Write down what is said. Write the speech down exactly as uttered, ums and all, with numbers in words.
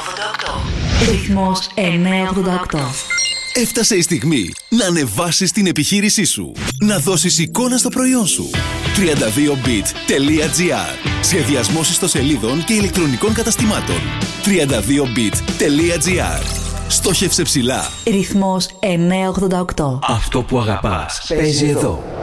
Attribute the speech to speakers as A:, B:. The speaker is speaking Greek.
A: ογδόντα οκτώ. Ρυθμός εννιακόσια ογδόντα οκτώ.
B: Έφτασε η στιγμή να ανεβάσεις την επιχείρησή σου. Να δώσεις εικόνα στο προϊόν σου. τριάντα δύο bit τελεία τζι άρ. Σχεδιασμός ιστοσελίδων και ηλεκτρονικών καταστημάτων. τριάντα δύο bit τελεία τζι άρ. Στόχευσε ψηλά.
A: Ρυθμός εννιακόσια ογδόντα οκτώ.
C: Αυτό που αγαπάς παίζει εδώ.